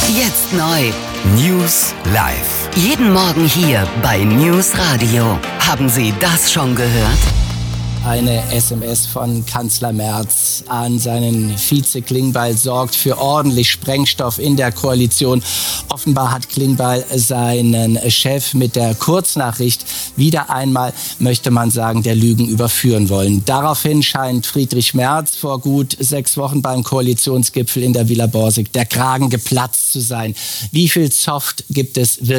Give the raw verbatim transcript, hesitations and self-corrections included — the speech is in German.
Jetzt neu. News live. Jeden Morgen hier bei News Radio. Haben Sie das schon gehört? Eine S M S von Kanzler Merz an seinen Vize Klingbeil sorgt für ordentlich Sprengstoff in der Koalition. Offenbar hat Klingbeil seinen Chef mit der Kurznachricht wieder einmal, möchte man sagen, der Lügen überführen wollen. Daraufhin scheint Friedrich Merz vor gut sechs Wochen beim Koalitionsgipfel in der Villa Borsig der Kragen geplatzt zu sein. Wie viel Soft gibt es wirklich?